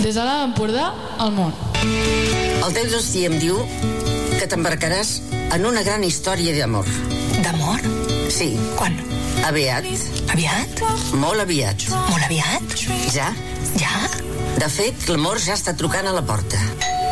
Des de l'Alt Empordà al món. El teu destí em diu que t'embarcaràs en una gran història d'amor. D'amor? Sí. Quan? Aviat. Aviat? Molt aviat. Molt aviat? Ja? Ja? De fet, l'amor ja està trucant a la porta.